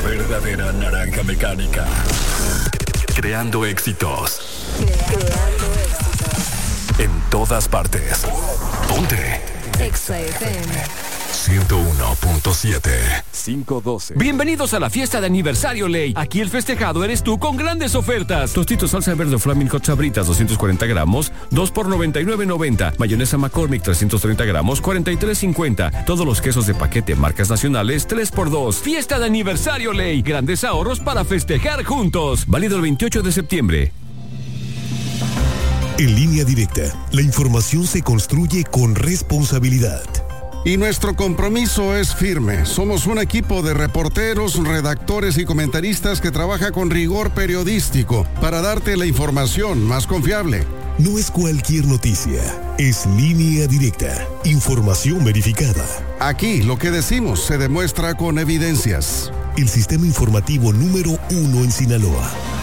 verdadera naranja mecánica. Creando éxitos. En todas partes. Ponte. Exa FM 101.7 512. Bienvenidos a la fiesta de aniversario Ley. Aquí el festejado eres tú con grandes ofertas. Tostitos salsa verde Flaming Hot Sabritas 240 gramos, 2 por $99.90. Mayonesa McCormick 330 gramos, 43.50. Todos los quesos de paquete marcas nacionales 3 por 2. Fiesta de aniversario Ley. Grandes ahorros para festejar juntos. Válido el 28 de septiembre. En Línea Directa, la información se construye con responsabilidad. Y nuestro compromiso es firme. Somos un equipo de reporteros, redactores y comentaristas que trabaja con rigor periodístico para darte la información más confiable. No es cualquier noticia, es Línea Directa, información verificada. Aquí lo que decimos se demuestra con evidencias. El sistema informativo número 1 en Sinaloa.